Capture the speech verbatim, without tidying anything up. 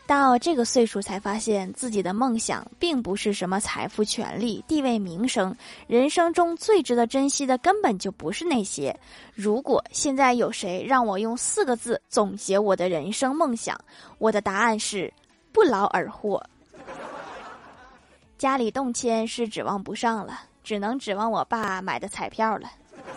到这个岁数才发现自己的梦想并不是什么财富、权利、地位、名声，人生中最值得珍惜的根本就不是那些。如果现在有谁让我用四个字总结我的人生梦想，我的答案是不劳而获。家里动迁是指望不上了，只能指望我爸买的彩票了。